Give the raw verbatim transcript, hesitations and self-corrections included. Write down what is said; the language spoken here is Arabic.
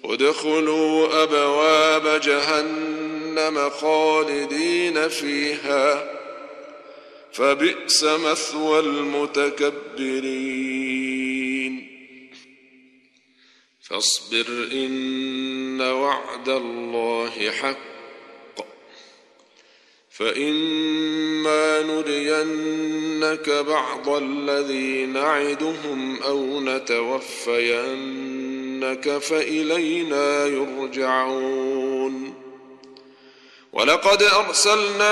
ادخلوا أبواب جهنم خالدين فيها فبئس مثوى المتكبرين فاصبر إن وعد الله حق فإما نرينك بعض الذي نعدهم أو نتوفينك فإلينا يرجعون ولقد أرسلنا